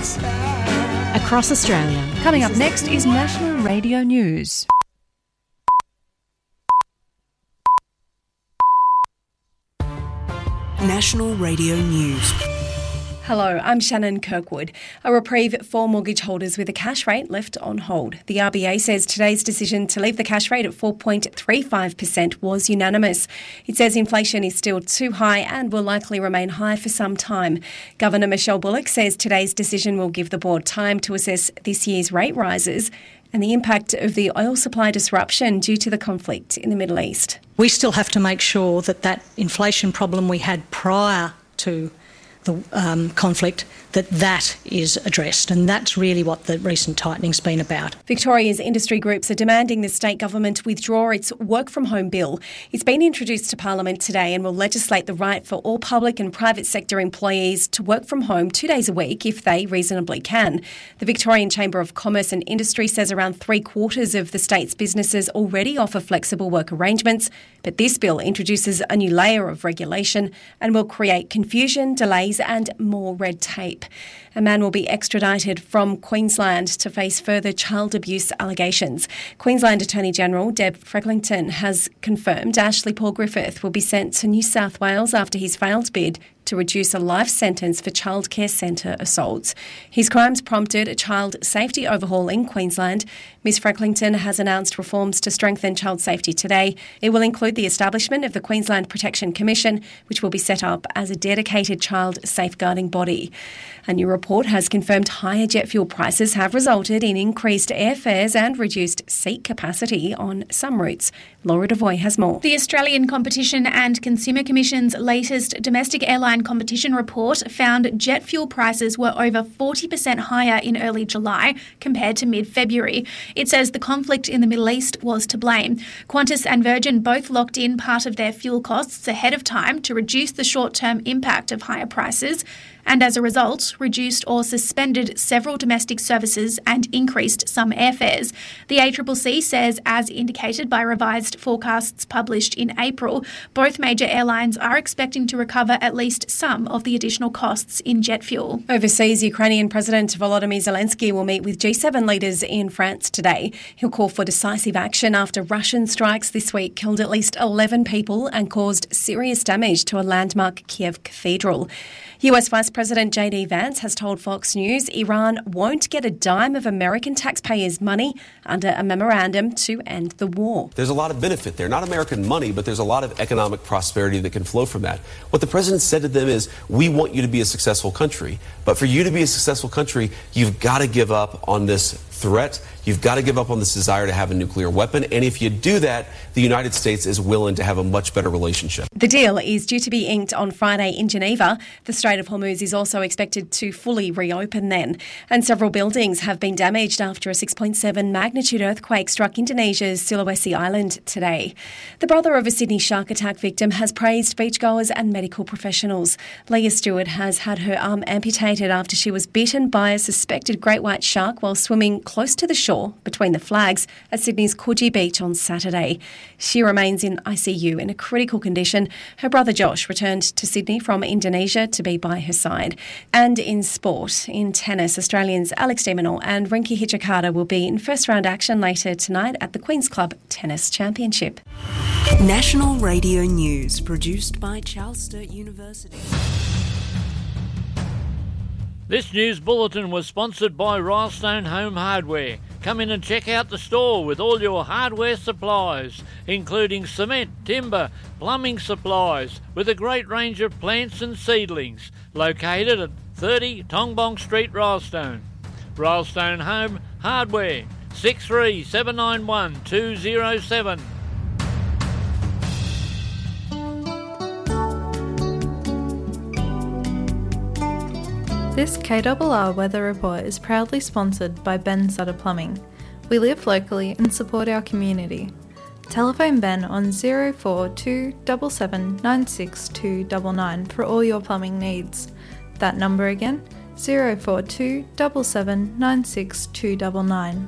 news across Australia. Coming up next is National Radio News. National Radio News. Hello, I'm Shannon Kirkwood. A reprieve for mortgage holders with a cash rate left on hold. The RBA says today's decision to leave the cash rate at 4.35% was unanimous. It says inflation is still too high and will likely remain high for some time. Governor Michelle Bullock says today's decision will give the board time to assess this year's rate rises and the impact of the oil supply disruption due to the conflict in the Middle East. We still have to make sure that inflation problem we had prior to the conflict, that is addressed, and that's really what the recent tightening's been about. Victoria's industry groups are demanding the state government withdraw its work-from-home bill. It's been introduced to Parliament today and will legislate the right for all public and private sector employees to work from home 2 days a week if they reasonably can. The Victorian Chamber of Commerce and Industry says around 3/4 of the state's businesses already offer flexible work arrangements, but this bill introduces a new layer of regulation and will create confusion, delays and more red tape. A man will be extradited from Queensland to face further child abuse allegations. Queensland Attorney-General Deb Frecklington has confirmed Ashley Paul Griffith will be sent to New South Wales after his failed bid to reduce a life sentence for childcare centre assaults. His crimes prompted a child safety overhaul in Queensland. Ms Frecklington has announced reforms to strengthen child safety today. It will include the establishment of the Queensland Protection Commission, which will be set up as a dedicated child safeguarding body. A new report has confirmed higher jet fuel prices have resulted in increased airfares and reduced seat capacity on some routes. Laura Devoy has more. The Australian Competition and Consumer Commission's latest domestic airline competition report found jet fuel prices were over 40% higher in early July compared to mid-February. It says the conflict in the Middle East was to blame. Qantas and Virgin both locked in part of their fuel costs ahead of time to reduce the short-term impact of higher prices, and as a result, reduced or suspended several domestic services and increased some airfares. The ACCC says, as indicated by revised forecasts published in April, both major airlines are expecting to recover at least some of the additional costs in jet fuel. Overseas, Ukrainian President Volodymyr Zelensky will meet with G7 leaders in France today. He'll call for decisive action after Russian strikes this week killed at least 11 people and caused serious damage to a landmark Kiev cathedral. US Vice President J.D. Vance has told Fox News Iran won't get a dime of American taxpayers' money under a memorandum to end the war. There's a lot of benefit there, not American money, but there's a lot of economic prosperity that can flow from that. What the president said to them is, we want you to be a successful country, but for you to be a successful country, you've got to give up on this threat. You've got to give up on this desire to have a nuclear weapon. And if you do that, the United States is willing to have a much better relationship. The deal is due to be inked on Friday in Geneva. The Strait of Hormuz is also expected to fully reopen then. And several buildings have been damaged after a 6.7 magnitude earthquake struck Indonesia's Sulawesi Island today. The brother of a Sydney shark attack victim has praised beachgoers and medical professionals. Leah Stewart has had her arm amputated after she was bitten by a suspected great white shark while swimming close to the shore between the flags at Sydney's Coogee Beach on Saturday. She remains in ICU in a critical condition. Her brother Josh returned to Sydney from Indonesia to be by her side. And in sport, in tennis, Australians Alex de Minaur and Rinky Hijikata will be in first-round action later tonight at the Queen's Club Tennis Championship. National Radio News, produced by Charles Sturt University. This news bulletin was sponsored by Rylestone Home Hardware. Come in and check out the store with all your hardware supplies, including cement, timber, plumbing supplies, with a great range of plants and seedlings. Located at 30 Tongbong Street, Rylestone. Rylestone Home Hardware, 63791 207. This KRR Weather Report is proudly sponsored by Ben Sutter Plumbing. We live locally and support our community. Telephone Ben on 042 77 962 99 for all your plumbing needs. That number again, 042 77 962 99.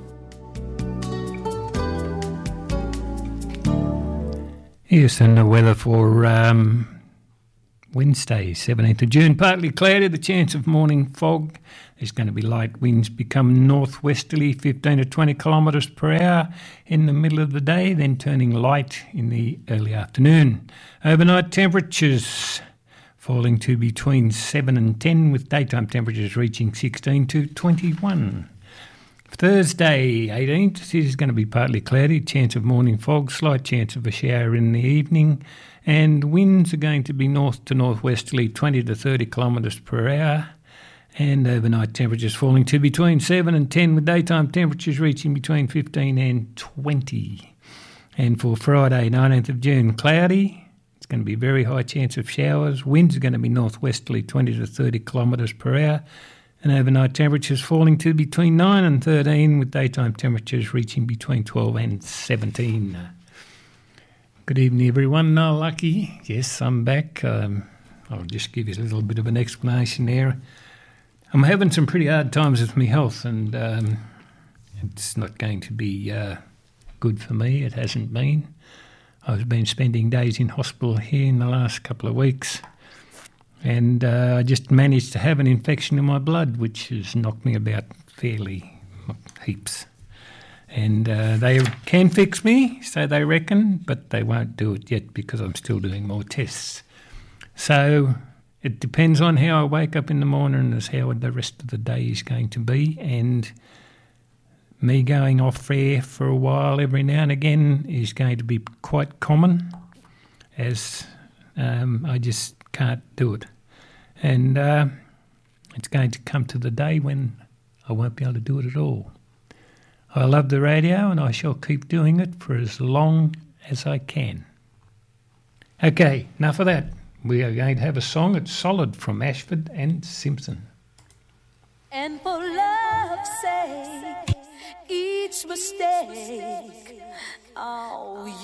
Here's the weather for Wednesday, 17th of June, partly cloudy, the chance of morning fog. There's going to be light winds become northwesterly, 15 to 20 kilometres per hour in the middle of the day, then turning light in the early afternoon. Overnight temperatures falling to between 7 and 10, with daytime temperatures reaching 16 to 21. Thursday, 18th, is going to be partly cloudy, chance of morning fog, slight chance of a shower in the evening, and winds are going to be north to northwesterly, 20 to 30 kilometres per hour, and overnight temperatures falling to between 7 and 10, with daytime temperatures reaching between 15 and 20. And for Friday, 19th of June, cloudy. It's going to be very high chance of showers. Winds are going to be northwesterly, 20 to 30 kilometres per hour, and overnight temperatures falling to between 9 and 13, with daytime temperatures reaching between 12 and 17. Good evening, everyone. No, Lucky. Yes, I'm back. I'll just give you a little bit of an explanation there. I'm having some pretty hard times with my health, and it's not going to be good for me. It hasn't been. I've been spending days in hospital here in the last couple of weeks, and I just managed to have an infection in my blood, which has knocked me about fairly heaps. And they can fix me, so they reckon, but they won't do it yet because I'm still doing more tests. So it depends on how I wake up in the morning as how the rest of the day is going to be, and me going off air for a while every now and again is going to be quite common, as I just can't do it. And it's going to come to the day when I won't be able to do it at all. I love the radio, and I shall keep doing it for as long as I can. Okay, enough of that. We are going to have a song. It's Solid from Ashford and Simpson. And for love's sake, each mistake, oh,